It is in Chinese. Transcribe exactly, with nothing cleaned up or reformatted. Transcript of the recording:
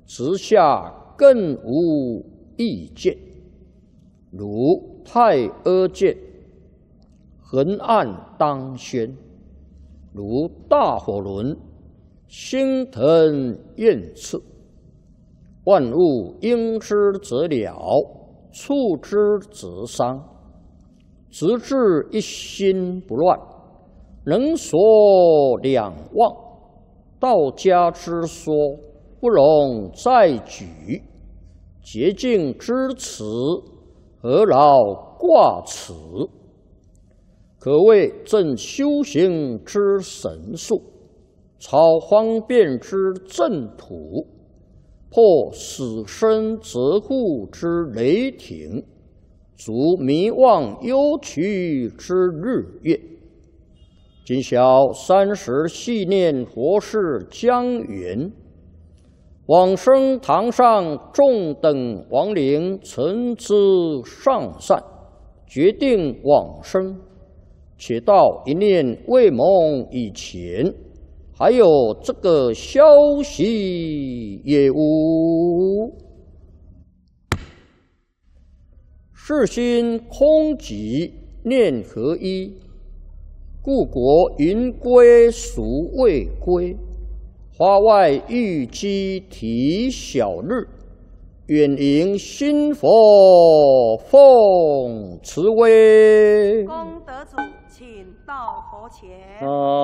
直下更无意见，如太阿剑，横按当轩，如大火轮，星腾焰翅。万物应之则了，触之则伤。直至一心不乱，能所两忘。道家之说，不容再举。洁净之词，何劳挂齿？可谓正修行之神术，超方便之正途，破死生则护之雷霆，足迷妄忧屈之日月。今宵三十系念佛事将圆，往生堂上众等亡灵诚知上善，决定往生。且到一念未蒙以前，还有这个消息也无。世心空寂，念合一，故国云归孰未归？花外玉鸡啼晓日，远迎新佛奉慈威。 功德主，请到佛前。 啊